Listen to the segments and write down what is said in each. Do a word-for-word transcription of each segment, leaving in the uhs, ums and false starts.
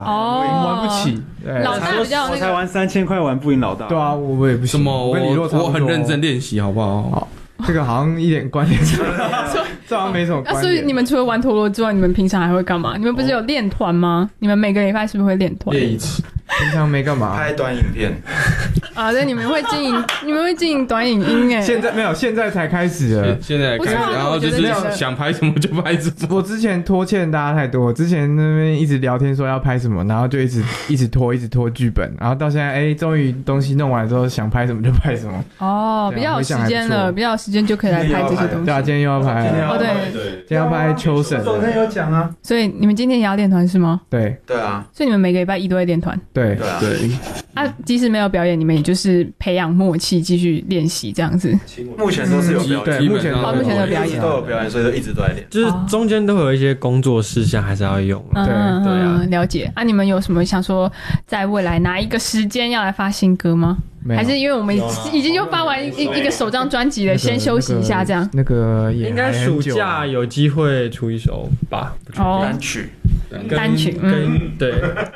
哦，我们玩不起。 老大比较那个，我才玩三千块玩不赢老大。 对啊，我我也不行。 什么？我我很认真练习，好不好？ 好，这个好像一点关联，这好像没什么关联。 所以你们除了玩陀螺之外，你们平常还会干嘛？你们不是有练团吗？你们每个礼拜是不是会练团？ 练一次。 平常没干嘛， 拍短影片啊，对，你们会经营，你们会经营短影音哎。 现在没有，现在才开始了， 现在开始，然后就是想拍什么就拍什么。 我之前拖欠大家太多，之前那边一直聊天说要拍什么，然后就一直一直拖，一直拖剧本，然后到现在，哎，终于东西弄完之后，想拍什么就拍什么。 哦，比较有时间了，比较有时间就可以来拍这些东西。 对啊，今天又要拍， 哦对对， 今天要拍秋神， 昨天有讲啊。 所以你们今天也要练团是吗？ 对， 对啊。 所以你们每个礼拜一都会练团。 对对啊。 对。 啊，即使没有表演，你们也就是培养默契，继续练习这样子。 目前都是有表演， 对，目前哦，目前都有表演， 都有表演，所以就一直都在练。 就是中间都会有一些工作事项，还是要用。 对对啊， 了解。啊，你们有什么想说，在未来哪一个时间要来发新歌吗？还是因为我们已经就发完一一个首张专辑了，先休息一下这样。 那个应该暑假有机会出一首吧？ 单曲。 单曲， 跟对，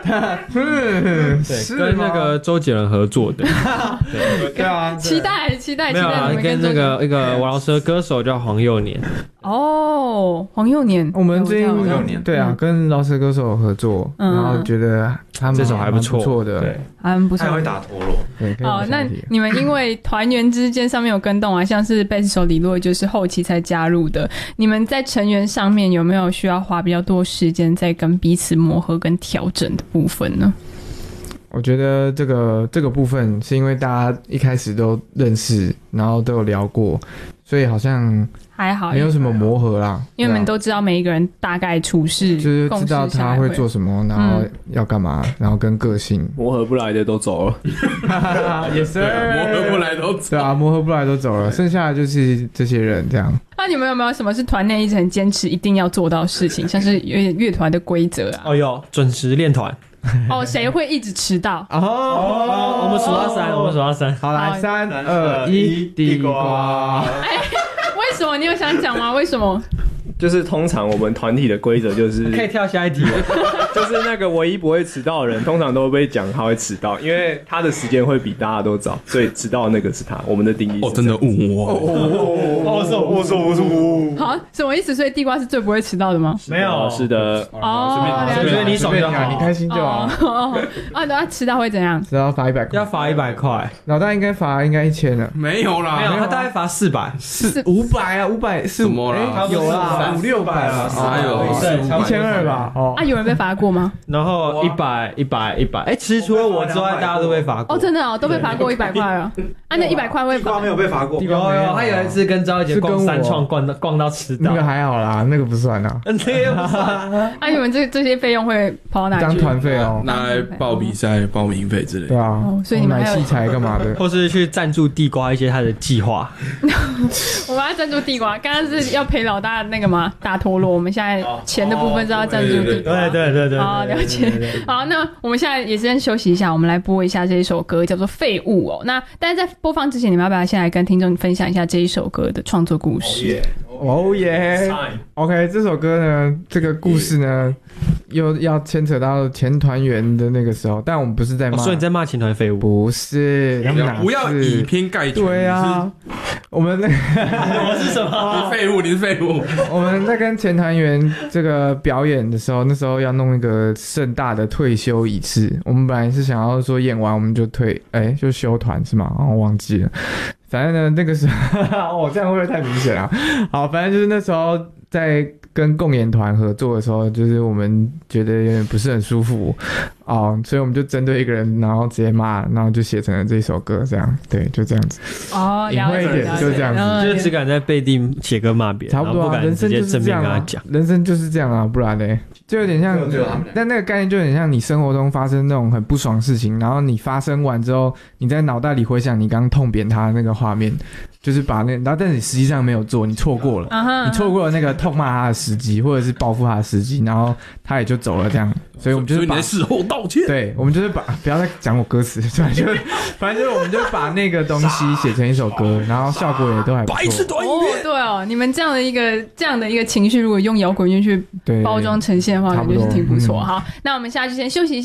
对，跟那个周杰伦合作的， 对啊， 期待期待期待。 没有啊，跟那个一个王老师的歌手叫黄幼年。 哦，黄幼年， 我们最近对啊，跟饶舌歌手合作，然后觉得他们这首还不错的， 对， 还不错， 还会打陀螺。 对， 哦，那你们因为团员之间上面有跟动啊，像是贝斯手李洛就是后期才加入的，你们在成员上面有没有需要花比较多时间在跟彼此磨合跟调整的部分呢？ 我觉得这个这个部分是因为大家一开始都认识，然后都有聊过，所以好像还好， 没有什么磨合啦。 因为你们都知道每一个人大概处事， 就是知道他会做什么，然后要干嘛，嗯、然后跟个性磨合不来的都走了， 也是磨合不来都走， 对啊，磨合不来都走了，剩下的就是这些人这样。 那你们有没有什么是团内一直很坚持一定要做到的事情，像是乐乐团的规则啊？ 哦，有准时练团。 哦，谁会一直迟到？ 哦， 哦我们数到三，我们数到三。 好，来，三二一，地瓜。 哎，为什么？你有想讲吗？为什么？ 就是通常我们团体的规则就是可以跳下一题了， 就是那个唯一不会迟到的人，通常都会被讲他会迟到，因为他的时间会比大家都早，所以迟到的那个是他。我们的定义是哦，真的误我， 我说我说我说， 好，什么意思？所以地瓜是最不会迟到的吗？ 没有，是的。 哦， 我觉得你爽就好， 你开心就好。 哦，啊，等下迟到会怎样？ 迟到罚一百块， 要罚一百块。 老大应该罚应该一千了， 没有啦， 没有，他大概罚四百， 四五百啊，五百是什么啦？ 有啦，五六百了。 哪有一千二吧？哦， 啊，有人被罚过吗？ 然后一百、一百、一百，哎，其实除了我之外，大家都被罚过。 哦，真的哦，都被罚过一百块啊！啊，那一百块会地瓜没有被罚过。 有有，他有一次跟张一杰逛三创，逛到逛到迟到。 那个还好啦，那个不算啊。 那个不算。 啊，你们这这些费用会跑到哪去？ 当团费哦， 拿来报比赛、报名费之类的。 对啊， 所以你们买器材干嘛的？ 或是去赞助地瓜一些他的计划。 我们要赞助地瓜，刚刚是要陪老大那个吗？打陀螺，我们现在。钱的部分是要赞助地瓜， 对对对对， 好了解。好，那我们现在也先休息一下，我们来播一下这一首歌，叫做《废物》哦。那但是在播放之前，你们要不要先来跟听众分享一下这一首歌的创作故事？ 哦耶 ！OK， 这首歌呢，这个故事呢，又要牵扯到前团员的那个时候，但我们不是在骂， 所以你在骂前团废物？ 不是，他们哪是不要以偏概全。 对啊，我们那我是什么？ 你废物，你是废物。 我们在跟前团员这个表演的时候，那时候要弄一个盛大的退休仪式，我们本来是想要说演完我们就退，哎，就休团是吗？哦，我忘记了。反正呢，那个时候，哦，这样会不会太明显啊？好，反正就是那时候在跟共演团合作的时候，就是我们觉得有点不是很舒服哦，所以我们就针对一个人，然后直接骂，然后就写成了这首歌，这样，对，就这样子。 哦， 隐晦一点，就这样子， 就是只敢在背地写歌骂别人， 差不多啊，人生就是这样啊，人生就是这样啊，不然呢？就有点像，但那个概念就有点像你生活中发生那种很不爽的事情，然后你发生完之后，你在脑袋里回想你刚痛扁他的那个画面， 就是把那，然后但是你实际上没有做，你错过了， uh-huh, 你错过了那个痛骂他的时机，或者是报复他的时机，然后他也就走了这样。所以我们就是把所以你在事后道歉。 对，我们就是把不要再讲我歌词，反正就反正就是我们就把那个东西写成一首歌，然后效果也都还不错。 白痴短哦，对哦，你们这样的一个这样的一个情绪，如果用摇滚乐去包装呈现的话，感觉是挺不错。好，那我们下去先休息一下。